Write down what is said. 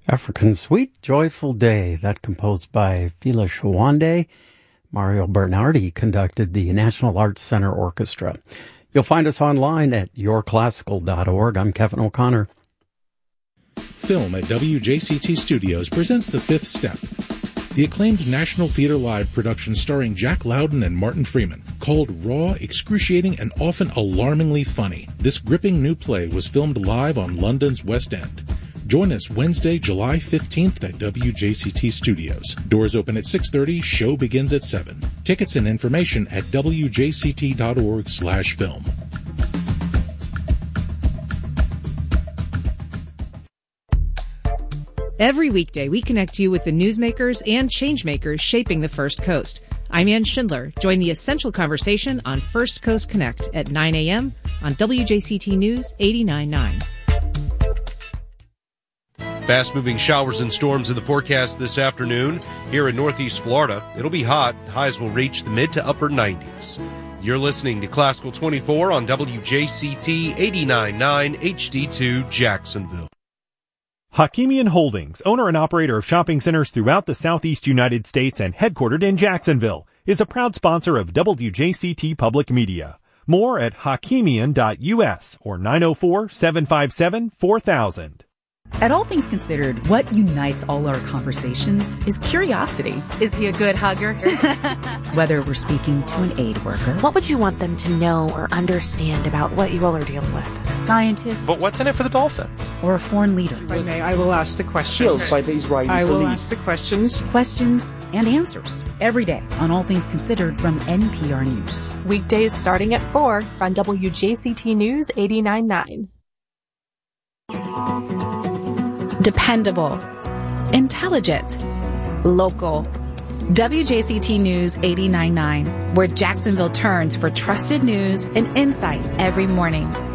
African Sweet Joyful Day, that composed by Phila Shawande. Mario Bernardi conducted the National Arts Center Orchestra. You'll find us online at yourclassical.org. I'm Kevin O'Connor. Film at WJCT Studios presents The Fifth Step, the acclaimed National Theatre Live production starring Jack Lowden and Martin Freeman. Called raw, excruciating, and often alarmingly funny, this gripping new play was filmed live on London's West End. Join us Wednesday, July 15th at WJCT Studios. Doors open at 6:30, show begins at 7. Tickets and information at wjct.org/film. Every weekday, we connect you with the newsmakers and changemakers shaping the First Coast. I'm Ann Schindler. Join the essential conversation on First Coast Connect at 9 a.m. on WJCT News 89.9. Fast-moving showers and storms in the forecast this afternoon. Here in Northeast Florida, it'll be hot. Highs will reach the mid to upper 90s. You're listening to Classical 24 on WJCT 89.9 HD2 Jacksonville. Hakimian Holdings, owner and operator of shopping centers throughout the Southeast United States and headquartered in Jacksonville, is a proud sponsor of WJCT Public Media. More at hakimian.us or 904-757-4000. At All Things Considered, what unites all our conversations is curiosity. Is he a good hugger? Whether we're speaking to an aid worker. What would you want them to know or understand about what you all are dealing with? A scientist. But what's in it for the Dolphins? Or a foreign leader. If I may, I will ask the questions. By the Israeli I will police. ask the questions. Questions and answers. Every day on All Things Considered from NPR News. Weekdays starting at 4 on WJCT News 89.9. Dependable, intelligent, local. WJCT News 89.9, where Jacksonville turns for trusted news and insight every morning.